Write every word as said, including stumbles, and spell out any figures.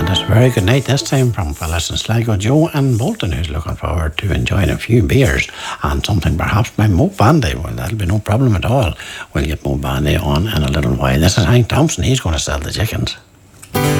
And it's a very good night this time from fellas in Sligo, Joe and Bolton, who's looking forward to enjoying a few beers and something perhaps by Mo Bandy. Well, that'll be no problem at all. We'll get Mo Bandy on in a little while. This is Hank Thompson. He's going to sell the chickens.